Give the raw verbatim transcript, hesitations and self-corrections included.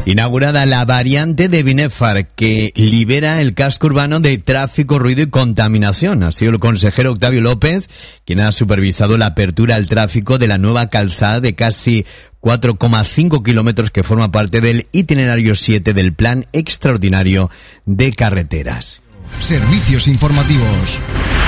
Inaugurada la variante de Binefar, que libera el casco urbano de tráfico, ruido y contaminación. Ha sido el consejero Octavio López quien ha supervisado la apertura al tráfico de la nueva calzada de casi cuatro coma cinco kilómetros que forma parte del itinerario siete del Plan Extraordinario de Carreteras. Servicios informativos.